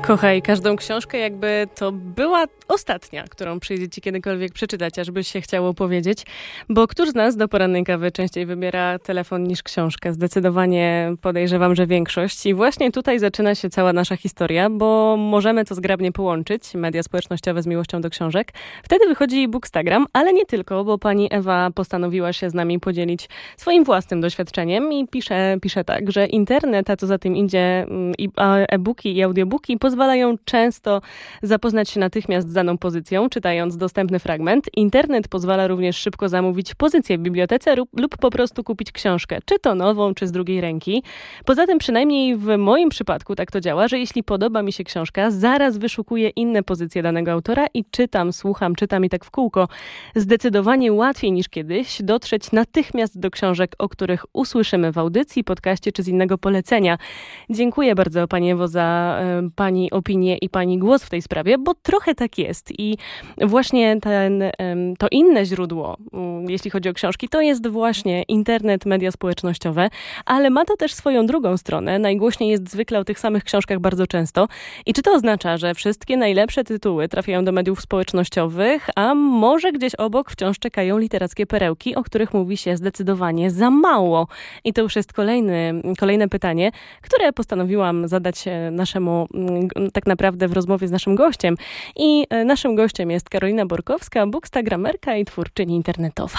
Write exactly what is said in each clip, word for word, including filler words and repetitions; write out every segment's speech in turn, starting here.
Kochaj każdą książkę, jakby to była ostatnia, którą przyjdzie ci kiedykolwiek przeczytać, aż by się chciało powiedzieć. Bo któż z nas do porannej kawy częściej wybiera telefon niż książkę? Zdecydowanie podejrzewam, że większość. I właśnie tutaj zaczyna się cała nasza historia, bo możemy to zgrabnie połączyć, media społecznościowe z miłością do książek. Wtedy wychodzi Bookstagram, ale nie tylko, bo pani Ewa postanowiła się z nami podzielić swoim własnym doświadczeniem i pisze, pisze tak, że internet, a co za tym idzie i e-booki i audiobooki pozwalają często zapoznać się natychmiast z daną pozycją, czytając dostępny fragment. Internet pozwala również szybko zamówić pozycję w bibliotece lub, lub po prostu kupić książkę, czy to nową, czy z drugiej ręki. Poza tym przynajmniej w moim przypadku tak to działa, że jeśli podoba mi się książka, zaraz wyszukuję inne pozycje danego autora i czytam, słucham, czytam i tak w kółko. Zdecydowanie łatwiej niż kiedyś dotrzeć natychmiast do książek, o których usłyszymy w audycji, podcaście czy z innego polecenia. Dziękuję bardzo Pani Ewo za y, Pani opinię i Pani głos w tej sprawie, bo trochę tak jest i właśnie ten, to inne źródło, jeśli chodzi o książki, to jest właśnie internet, media społecznościowe, ale ma to też swoją drugą stronę. Najgłośniej jest zwykle o tych samych książkach bardzo często. I czy to oznacza, że wszystkie najlepsze tytuły trafiają do mediów społecznościowych, a może gdzieś obok wciąż czekają literackie perełki, o których mówi się zdecydowanie za mało? I to już jest kolejny, kolejne pytanie, które postanowiłam zadać naszemu tak naprawdę w rozmowie z naszym gościem. I naszym gościem jest Karolina Borkowska, bookstagramerka i twórczyni internetowa.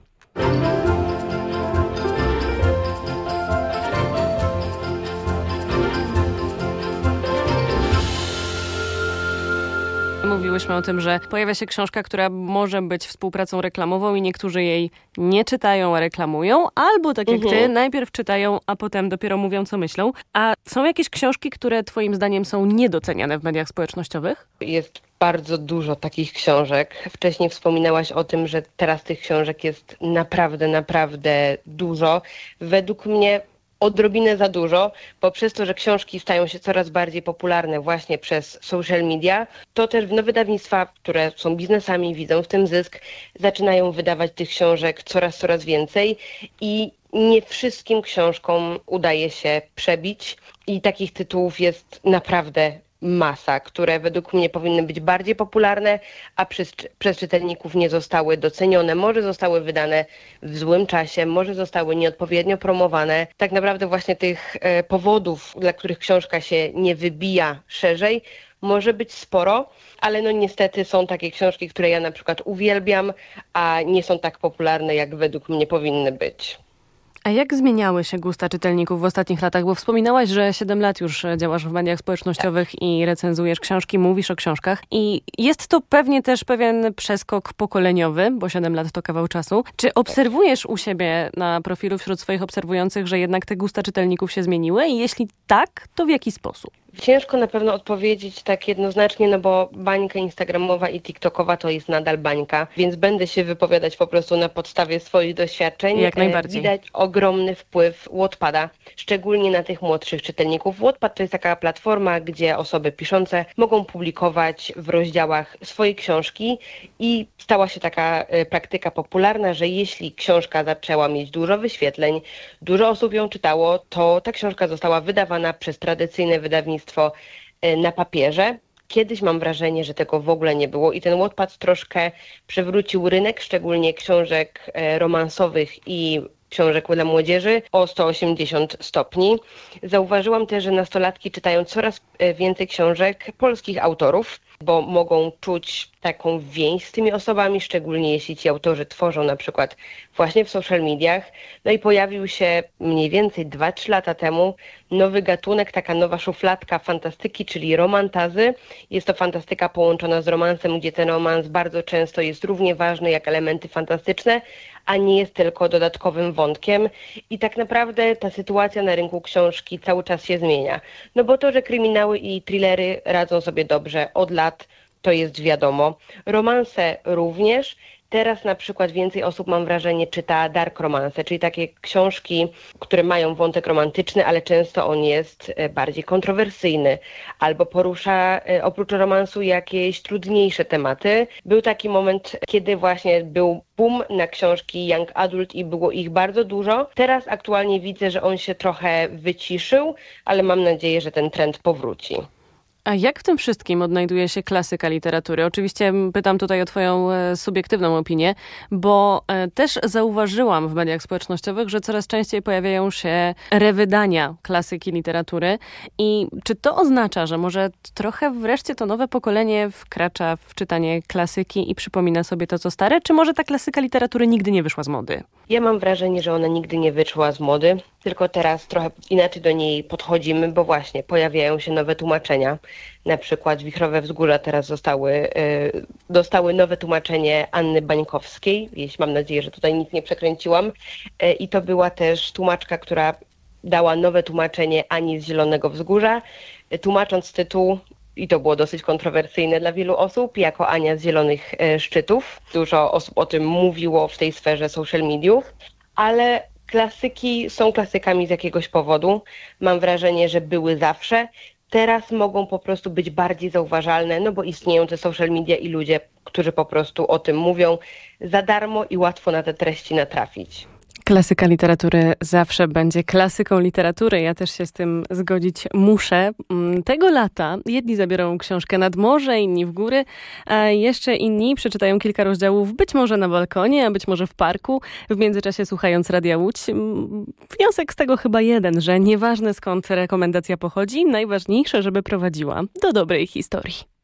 Mówiłyśmy o tym, że pojawia się książka, która może być współpracą reklamową i niektórzy jej nie czytają, a reklamują, albo tak jak Mhm. ty, najpierw czytają, a potem dopiero mówią, co myślą. A są jakieś książki, które twoim zdaniem są niedoceniane w mediach społecznościowych? Jest bardzo dużo takich książek. Wcześniej wspominałaś o tym, że teraz tych książek jest naprawdę, naprawdę dużo. Według mnie odrobinę za dużo, bo przez to, że książki stają się coraz bardziej popularne właśnie przez social media, to też no, wydawnictwa, które są biznesami, widzą w tym zysk, zaczynają wydawać tych książek coraz, coraz więcej i nie wszystkim książkom udaje się przebić i takich tytułów jest naprawdę masa, które według mnie powinny być bardziej popularne, a przez, przez czytelników nie zostały docenione. Może zostały wydane w złym czasie, może zostały nieodpowiednio promowane. Tak naprawdę właśnie tych e, powodów, dla których książka się nie wybija szerzej, może być sporo, ale no niestety są takie książki, które ja na przykład uwielbiam, a nie są tak popularne, jak według mnie powinny być. A jak zmieniały się gusta czytelników w ostatnich latach? Bo wspominałaś, że siedem lat już działasz w mediach społecznościowych tak. i recenzujesz książki, mówisz o książkach. I jest to pewnie też pewien przeskok pokoleniowy, bo siedem lat to kawał czasu. Czy obserwujesz u siebie na profilu wśród swoich obserwujących, że jednak te gusta czytelników się zmieniły? I jeśli tak, to w jaki sposób? Ciężko na pewno odpowiedzieć tak jednoznacznie, no bo bańka instagramowa i tiktokowa to jest nadal bańka, więc będę się wypowiadać po prostu na podstawie swoich doświadczeń. Jak najbardziej. Widać ogromny wpływ Wattpada, szczególnie na tych młodszych czytelników. Wattpad to jest taka platforma, gdzie osoby piszące mogą publikować w rozdziałach swoje książki i stała się taka praktyka popularna, że jeśli książka zaczęła mieć dużo wyświetleń, dużo osób ją czytało, to ta książka została wydawana przez tradycyjne wydawnictwo na papierze. Kiedyś mam wrażenie, że tego w ogóle nie było i ten Wattpad troszkę przewrócił rynek, szczególnie książek romansowych i książek dla młodzieży o sto osiemdziesiąt stopni. Zauważyłam też, że nastolatki czytają coraz więcej książek polskich autorów, bo mogą czuć taką więź z tymi osobami, szczególnie jeśli ci autorzy tworzą na przykład właśnie w social mediach. No i pojawił się mniej więcej dwa trzy lata temu nowy gatunek, taka nowa szufladka fantastyki, czyli romantazy. Jest to fantastyka połączona z romansem, gdzie ten romans bardzo często jest równie ważny jak elementy fantastyczne, a nie jest tylko dodatkowym wątkiem. I tak naprawdę ta sytuacja na rynku książki cały czas się zmienia. No bo to, że kryminały i thrillery radzą sobie dobrze od lat, to jest wiadomo. Romanse również. Teraz na przykład więcej osób, mam wrażenie, czyta dark romance, czyli takie książki, które mają wątek romantyczny, ale często on jest bardziej kontrowersyjny albo porusza oprócz romansu jakieś trudniejsze tematy. Był taki moment, kiedy właśnie był boom na książki young adult i było ich bardzo dużo. Teraz aktualnie widzę, że on się trochę wyciszył, ale mam nadzieję, że ten trend powróci. A jak w tym wszystkim odnajduje się klasyka literatury? Oczywiście pytam tutaj o twoją e, subiektywną opinię, bo e, też zauważyłam w mediach społecznościowych, że coraz częściej pojawiają się rewydania klasyki literatury. I czy to oznacza, że może trochę wreszcie to nowe pokolenie wkracza w czytanie klasyki i przypomina sobie to, co stare? Czy może ta klasyka literatury nigdy nie wyszła z mody? Ja mam wrażenie, że ona nigdy nie wyszła z mody, tylko teraz trochę inaczej do niej podchodzimy, bo właśnie pojawiają się nowe tłumaczenia. Na przykład Wichrowe Wzgórza teraz zostały, y, dostały nowe tłumaczenie Anny Bańkowskiej, jeśli mam nadzieję, że tutaj nic nie przekręciłam. Y, I to była też tłumaczka, która dała nowe tłumaczenie Ani z Zielonego Wzgórza, y, tłumacząc tytuł, i to było dosyć kontrowersyjne dla wielu osób, jako Ania z Zielonych y, Szczytów. Dużo osób o tym mówiło w tej sferze social mediów, ale klasyki są klasykami z jakiegoś powodu. Mam wrażenie, że były zawsze. Teraz mogą po prostu być bardziej zauważalne, no bo istnieją te social media i ludzie, którzy po prostu o tym mówią za darmo i łatwo na te treści natrafić. Klasyka literatury zawsze będzie klasyką literatury. Ja też się z tym zgodzić muszę. Tego lata jedni zabiorą książkę nad morze, inni w góry, a jeszcze inni przeczytają kilka rozdziałów być może na balkonie, a być może w parku, w międzyczasie słuchając Radia Łódź. Wniosek z tego chyba jeden, że nieważne skąd rekomendacja pochodzi, najważniejsze, żeby prowadziła do dobrej historii.